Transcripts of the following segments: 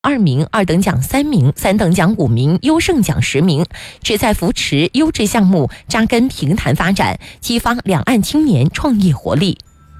2名，2等奖3名，3等奖5名，优胜奖10名，旨在扶持优质项目，扎根平潭发展，激发两岸青年创业活力。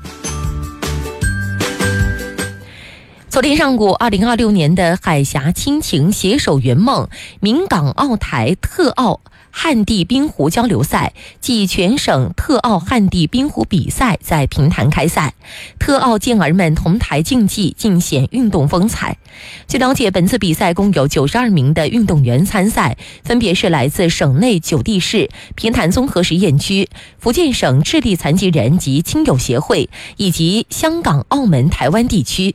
昨天上午，2026年的海峡亲情携手圆梦闽港澳台特奥旱地冰壶交流赛暨全省特奥旱地冰壶比赛在平潭开赛，特奥健儿们同台竞技，尽显运动风采。据了解，本次比赛共有92名的运动员参赛，分别是来自省内9地市、平潭综合实验区、福建省智力残疾人及亲友协会以及香港、澳门、台湾地区。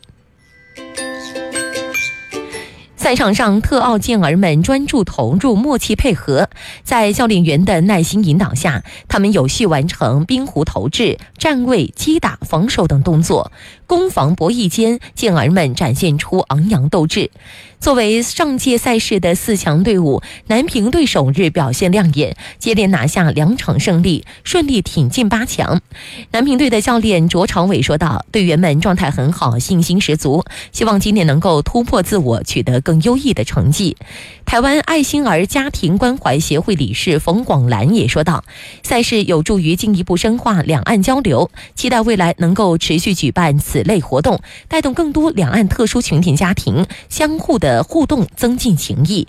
赛场上，特奥健儿们专注投入，默契配合，在教练员的耐心引导下，他们有序完成冰壶投掷、站位、击打、防守等动作，攻防博弈间，健儿们展现出昂扬斗志。作为上届赛事的4强队伍，南平队首日表现亮眼，接连拿下2场胜利，顺利挺进8强。南平队的教练卓朝伟说道：“队员们状态很好，信心十足，希望今年能够突破自我，取得更优异的成绩。”台湾爱心儿家庭关怀协会理事冯广兰也说道：“赛事有助于进一步深化两岸交流，期待未来能够持续举办此类活动，带动更多两岸特殊群体家庭相互的互动，增进情谊。”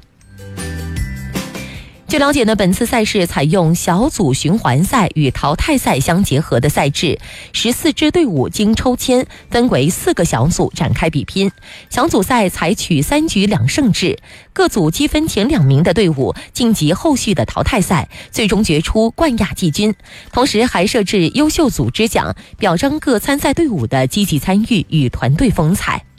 据了解呢，本次赛事采用小组循环赛与淘汰赛相结合的赛制，14支队伍经抽签分为4个小组展开比拼。小组赛采取3局2胜制，各组积分前2名的队伍晋级后续的淘汰赛，最终决出冠亚季军。同时还设置优秀组织奖，表彰各参赛队伍的积极参与与团队风采。